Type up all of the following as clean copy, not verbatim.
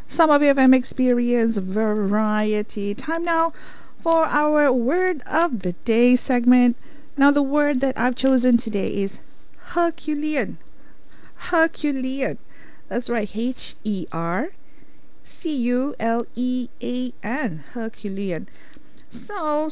Some of you have experienced variety. Time now for our word of the day segment. Now, the word that I've chosen today is Herculean. Herculean. That's right, Herculean. Herculean. So,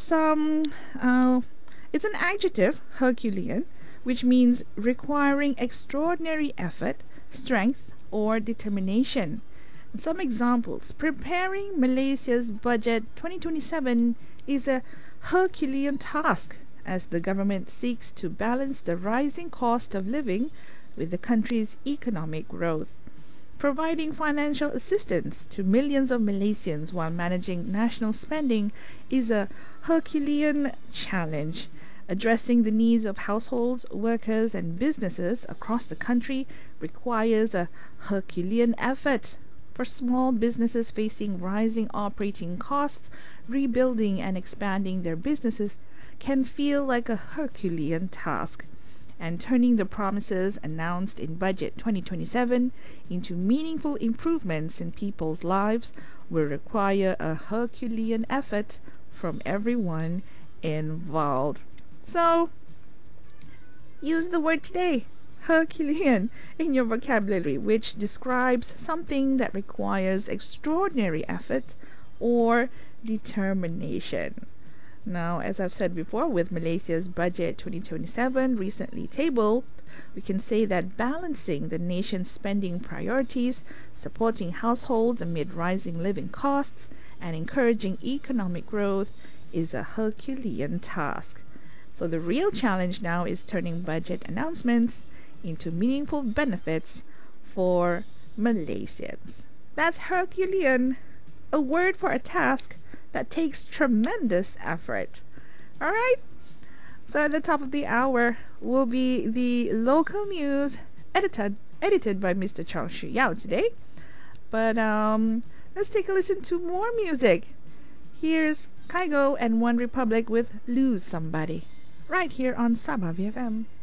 it's an adjective, Herculean, which means requiring extraordinary effort, strength, or determination. Some examples: preparing Malaysia's budget 2027 is a Herculean task as the government seeks to balance the rising cost of living with the country's economic growth. Providing financial assistance to millions of Malaysians while managing national spending is a Herculean challenge. Addressing the needs of households, workers, and businesses across the country requires a Herculean effort. For small businesses facing rising operating costs, rebuilding and expanding their businesses can feel like a Herculean task. And turning the promises announced in Budget 2027 into meaningful improvements in people's lives will require a Herculean effort from everyone involved. So, use the word today, Herculean, in your vocabulary, which describes something that requires extraordinary effort or determination. Now, as I've said before, with Malaysia's Budget 2027 recently tabled, we can say that balancing the nation's spending priorities, supporting households amid rising living costs, and encouraging economic growth is a Herculean task. So the real challenge now is turning budget announcements into meaningful benefits for Malaysians. That's Herculean, a word for a task that takes tremendous effort. All right? So at the top of the hour will be the local news edited by Mr. Charles Shu Yao today. But let's take a listen to more music. Here's Kygo and One Republic with Lose Somebody right here on Sabah VFM.